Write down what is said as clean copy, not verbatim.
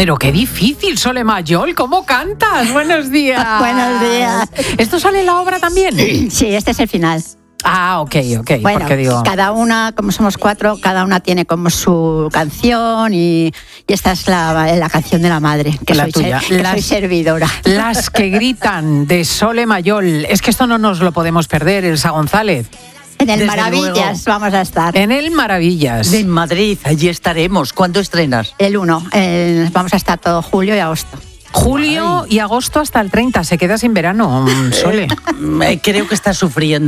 Pero qué difícil, Sole Mayol, ¿cómo cantas? Buenos días. Buenos días. ¿Esto sale en la obra también? Sí, este es el final. Ah, ok. Bueno, porque digo... cada una, como somos 4, cada una tiene como su canción y esta es la canción de la madre, que La soy, tuya. soy servidora. Las que gritan de Sole Mayol. Es que esto no nos lo podemos perder, Elsa González. En el Desde Maravillas luego. vamos a estar. En el Maravillas. En Madrid, allí estaremos. ¿Cuándo estrenas? El 1, vamos a estar todo julio y agosto. Julio y agosto hasta el 30. Se queda sin verano, Sole. Creo que estás sufriendo.